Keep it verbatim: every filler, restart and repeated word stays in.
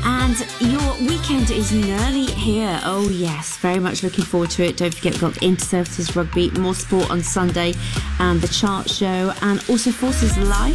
And your weekend is nearly here. Oh yes, very much looking forward to it. Don't forget we've got Interservices Rugby, more sport on Sunday, and the chart show, and also Forces Live